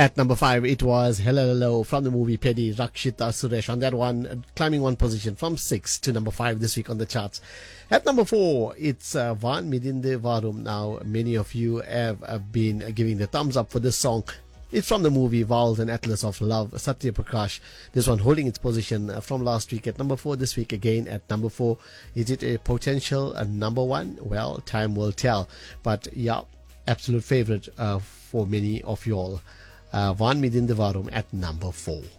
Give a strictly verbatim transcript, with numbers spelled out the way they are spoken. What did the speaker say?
At number five, it was Hello Hello from the movie Pedi, Rakshita Suresh. On that one, uh, climbing one position from six to number five this week on the charts. At number four, it's uh, Van Midinde Varum. Now, many of you have, have been giving the thumbs up for this song. It's from the movie Vowels and Atlas of Love, Satya Prakash. This one holding its position uh, from last week at number four, this week again at number four. Is it a potential uh, number one? Well, time will tell. But yeah, absolute favorite uh, for many of you all. Uh, Van Midinde Varum at number four.